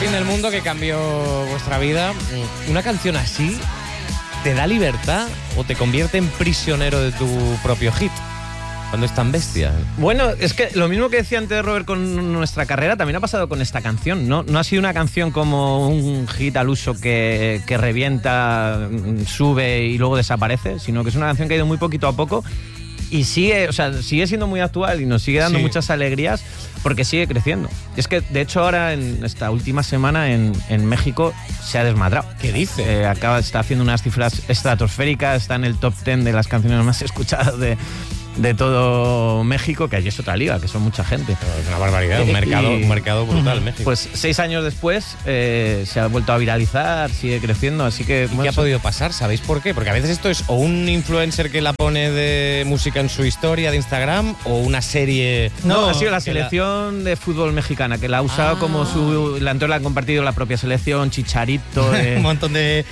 fin del mundo que cambió vuestra vida. ¿Una canción así te da libertad o te convierte en prisionero de tu propio hit? Cuando es tan bestia. Bueno, es que lo mismo que decía antes Robert con nuestra carrera también ha pasado con esta canción, ¿no? No ha sido una canción como un hit al uso que revienta, sube y luego desaparece, sino que es una canción que ha ido muy poquito a poco y sigue siendo muy actual y nos sigue dando muchas alegrías porque sigue creciendo. Y es que, de hecho, ahora en esta última semana en México se ha desmadrado. ¿Qué dice? Está haciendo unas cifras estratosféricas, está en el top 10 de las canciones más escuchadas de todo México, que allí es otra liga, que son mucha gente. Es una barbaridad, un mercado brutal, México. Pues 6 años después se ha vuelto a viralizar, sigue creciendo, así que... ¿Y qué ha podido pasar? ¿Sabéis por qué? Porque a veces esto es o un influencer que la pone de música en su historia de Instagram o una serie... No, ha sido la selección de fútbol mexicana, que la ha usado como su... Entonces la han compartido la propia selección, Chicharito... un montón de...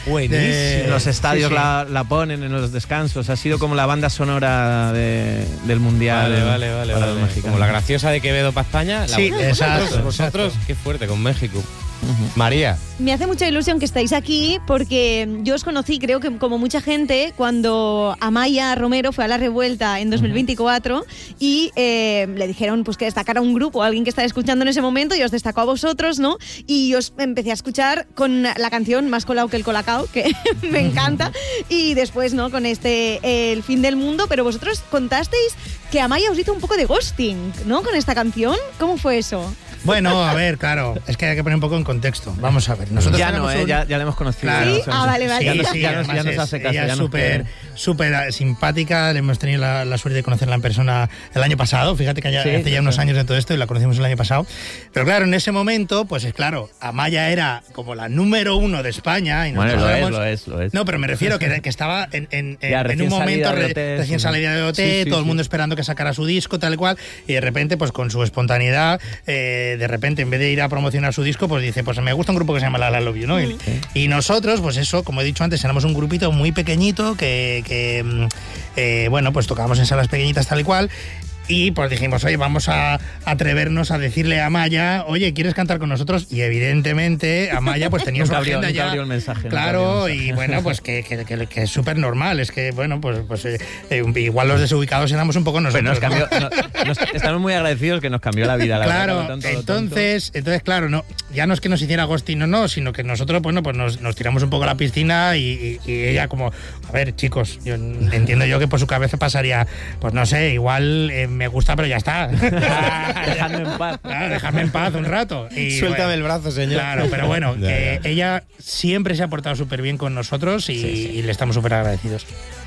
los estadios la ponen en los descansos, ha sido como la banda sonora del mundial. Vale. Como la graciosa de Quevedo para España. Sí, exacto. Vosotros, qué fuerte con México. María. Me hace mucha ilusión que estáis aquí porque yo os conocí, creo que como mucha gente, cuando Amaya Romero fue a La Revuelta en 2024 y le dijeron pues que destacara un grupo, alguien que estaba escuchando en ese momento, y os destacó a vosotros, ¿no? Y os empecé a escuchar con la canción Más colao que el colacao, que me encanta, y después, ¿no? Con El fin del mundo, pero vosotros contasteis que Amaya os hizo un poco de ghosting, ¿no? Con esta canción. ¿Cómo fue eso? Bueno, a ver, claro, es que hay que poner un poco en contexto. Vamos a ver. Nosotros ya no, ya la hemos conocido. Claro. ¿Sí? Vale. Ya nos hace caso. Ella es súper simpática. Le hemos tenido la suerte de conocerla en persona el año pasado. Fíjate que hace ya unos años de todo esto y la conocimos el año pasado. Pero claro, en ese momento, pues es claro, Amaya era como la número 1 de España. Y lo es. No, pero me refiero que estaba en un momento recién salida de OT, todo el mundo esperando que sacara su disco, tal cual, y de repente, pues con su espontaneidad, de repente, en vez de ir a promocionar su disco, pues dice, pues me gusta un grupo que se llama La Love You, ¿no? Y nosotros, pues eso, como he dicho antes, éramos un grupito muy pequeñito que bueno, pues tocábamos en salas pequeñitas tal y cual. Y pues dijimos, oye, vamos a atrevernos a decirle a Amaya, oye, ¿quieres cantar con nosotros? Y evidentemente Amaya pues tenía su agenda ya. El mensaje, claro, y bueno, pues que es súper normal. Es que, bueno, pues igual los desubicados éramos un poco nosotros. Pero estamos muy agradecidos que nos cambió la vida. Claro, entonces, claro, no, ya no es que nos hiciera ghosting no, sino que nosotros, bueno, pues nos tiramos un poco a la piscina y ella como, a ver, chicos, entiendo yo que por su cabeza pasaría, pues no sé, igual... me gusta, pero ya está. Dejadme en paz. Claro, dejadme en paz un rato. Y, suéltame el brazo, señor. Claro, pero bueno, ella siempre se ha portado súper bien con nosotros y le estamos súper agradecidos.